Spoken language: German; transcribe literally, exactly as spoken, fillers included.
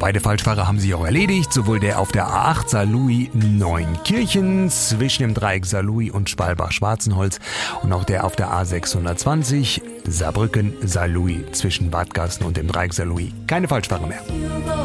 beide Falschfahrer haben sich auch erledigt. Sowohl der auf der A acht Saarlouis-Neunkirchen zwischen dem Dreieck Saarlouis und Spalbach-Schwarzenholz und auch der auf der A sechshundertzwanzig Saarbrücken-Saarlouis zwischen Bad Gassen und dem Dreieck Saarlouis. Keine Falschfahrer mehr.